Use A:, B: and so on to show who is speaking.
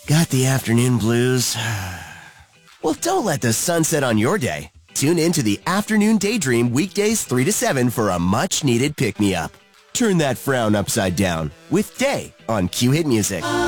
A: Got the afternoon blues? Well, don't let the sun set on your day. Tune in to the Afternoon Daydream weekdays 3 to 7 for a much-needed pick-me-up. Turn that frown upside down with Day on Q Hit Music.